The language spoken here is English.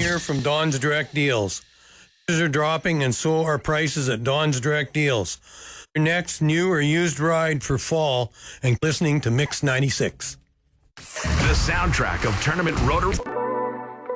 Here from Don's Direct Deals. Prices are dropping and so are prices at Don's Direct Deals. Your next new or used ride for fall and listening to Mix 96. The soundtrack of Tournament Rotor.